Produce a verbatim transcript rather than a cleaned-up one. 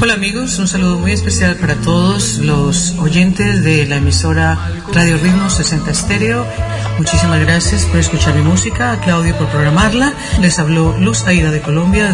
Hola amigos, un saludo muy especial para todos los oyentes de la emisora Radio Ritmo sesenta Estéreo. Muchísimas gracias por escuchar mi música, a Claudio por programarla. Les habló Luz Aida de Colombia